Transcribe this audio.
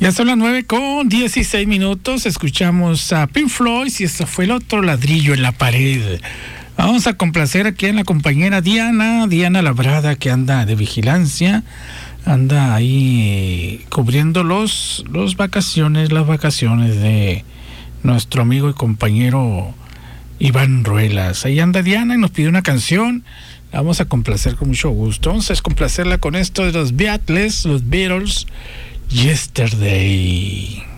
Ya son las 9:16. Escuchamos a Pink Floyd y esto fue el otro ladrillo en la pared. Vamos a complacer aquí a la compañera Diana Labrada, que anda de vigilancia, anda ahí cubriendo las vacaciones de nuestro amigo y compañero Iván Ruelas. Ahí anda Diana y nos pide una canción. La vamos a complacer con mucho gusto. Vamos a complacerla con esto de los Beatles, los Beatles, Yesterday.